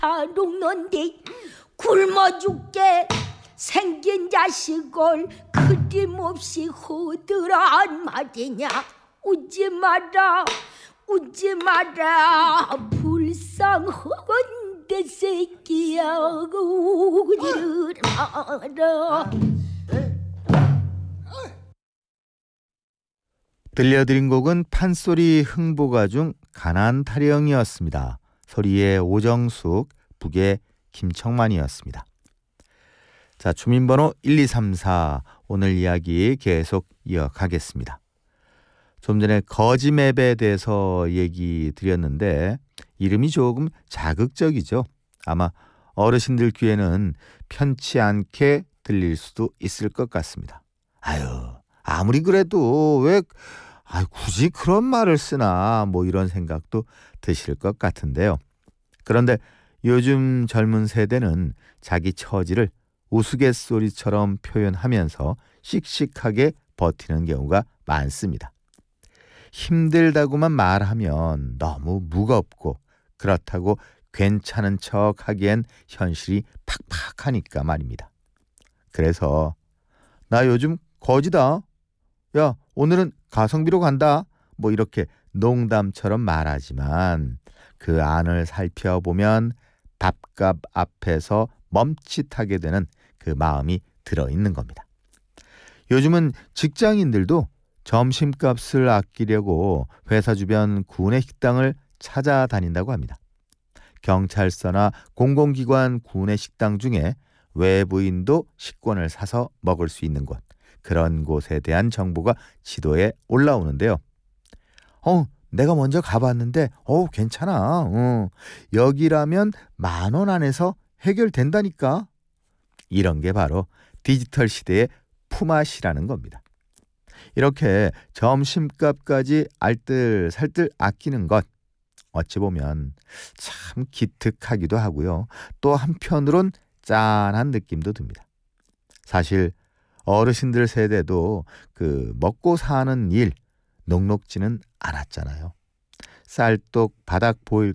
다 녹는데 굶어 죽게 생긴 자식을 그림없이 허드란 말이냐. 웃지 마라 웃지 마라 불쌍한 내 새끼야 우지를 마라. 들려드린 곡은 판소리 흥보가 중 가난 타령이었습니다. 소리의 오정숙, 북의 김청만이었습니다. 자, 주민번호 1234 오늘 이야기 계속 이어가겠습니다. 좀 전에 거지맵에 대해서 얘기 드렸는데 이름이 조금 자극적이죠. 아마 어르신들 귀에는 편치 않게 들릴 수도 있을 것 같습니다. 아유, 아무리 그래도 왜 굳이 그런 말을 쓰나 뭐 이런 생각도 드실 것 같은데요. 그런데 요즘 젊은 세대는 자기 처지를 우스갯소리처럼 표현하면서 씩씩하게 버티는 경우가 많습니다. 힘들다고만 말하면 너무 무겁고 그렇다고 괜찮은 척 하기엔 현실이 팍팍하니까 말입니다. 그래서 나 요즘 거지다. 야, 오늘은 가성비로 간다. 뭐 이렇게 농담처럼 말하지만 그 안을 살펴보면 밥값 앞에서 멈칫하게 되는 그 마음이 들어있는 겁니다. 요즘은 직장인들도 점심값을 아끼려고 회사 주변 구내 식당을 찾아다닌다고 합니다. 경찰서나 공공기관 구내 식당 중에 외부인도 식권을 사서 먹을 수 있는 곳, 그런 곳에 대한 정보가 지도에 올라오는데요. 내가 먼저 가봤는데 괜찮아. 여기라면 10,000원 안에서 해결된다니까. 이런 게 바로 디지털 시대의 품앗이라는 겁니다. 이렇게 점심값까지 알뜰살뜰 아끼는 것, 어찌 보면 참 기특하기도 하고요. 또 한편으론 짠한 느낌도 듭니다. 사실 어르신들 세대도 그 먹고 사는 일 녹록지는 않았잖아요. 쌀떡 바닥 보일